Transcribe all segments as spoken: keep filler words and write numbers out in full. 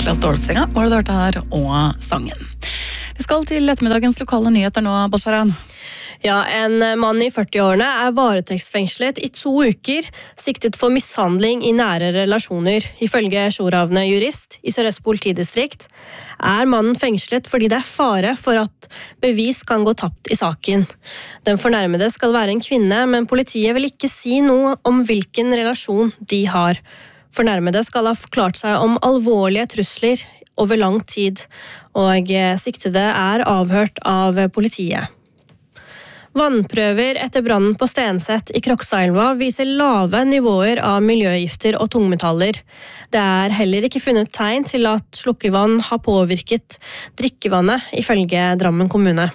Niklas Stålstrenga var det du hørte her, og sangen. Vi skal til ettermiddagens lokale nyheter nå, Basharan. Ja, en mann i førti-årene er varetektsfengslet i to uker, siktet for mishandling i nære relasjoner. Ifølge Sjoravne jurist i Sør-Øst politidistrikt er mannen fengslet fordi det er fare for at bevis kan gå tapt i saken. Den fornærmede skal være en kvinne, men politiet vil ikke si noe om hvilken relasjon de har. Fornærmede skal ha forklart seg om alvorlige trusler over lang tid, og siktede er avhørt av politiet. Vannprøver etter brannen på Stenset i Krokstadelva viser lave nivåer av miljøgifter og tungmetaller. Det er heller ikke funnet tegn til at slukkevann har påvirket drikkevannet, ifølge Drammen kommune.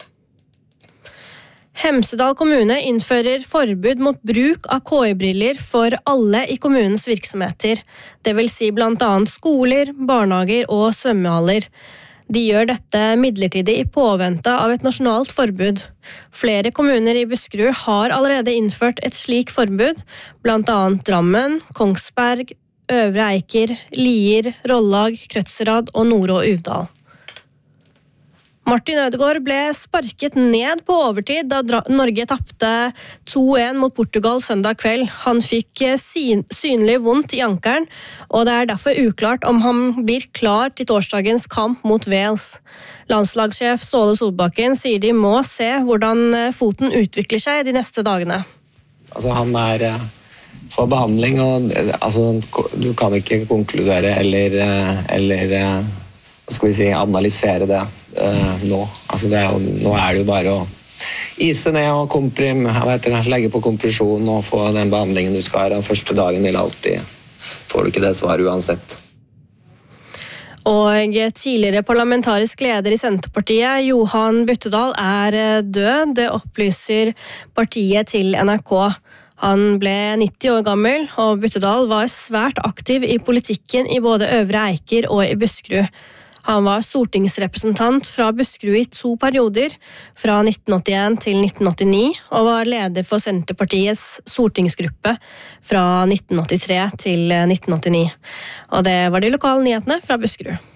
Hemsedal kommune innfører forbud mot bruk av K I-briller for alle i kommunens virksomheter, det vil si blant annet skoler, barnehager og svømmehaller. De gjør dette midlertidig i påvente av et nasjonalt forbud. Flere kommuner i Buskerud har allerede innført et slik forbud, blant annet Drammen, Kongsberg, Øvre Eiker, Lier, Rollag, Krødsherad og Nore og Uvdal. Martin Ødegaard ble sparket ned på overtid da Norge tapte to en mot Portugal søndag kveld. Han fikk synlig vondt i ankelen, og det er derfor uklart om han blir klar til torsdagens kamp mot Wales. Landslagssjef Ståle Solbakken sier de må se hvordan foten utvikler seg de neste dagene. Altså, han er for behandling, og altså, du kan ikke konkludere eller... eller skal vi si, analysere det uh, nå. Altså det er jo, nå er det jo bare å ise ned og komprim, jeg vet det, legge på kompresjon og få den behandlingen du skal ha. Den første dagen vil alltid, får du ikke det svaret uansett. Og tidligere parlamentarisk leder i Senterpartiet, Johan Buttedal, er død. Det opplyser partiet til N R K. Han ble nitti år gammel, og Buttedal var svært aktiv i politikken i både Øvre Eiker og i Buskerud. Han var stortingsrepresentant fra Buskerud i to perioder, fra nitten åttien til nitten åttini, og var leder for Senterpartiets stortingsgruppe fra nitten åttitre til nitten åttini. Og det var de lokale nyhetene fra Buskerud.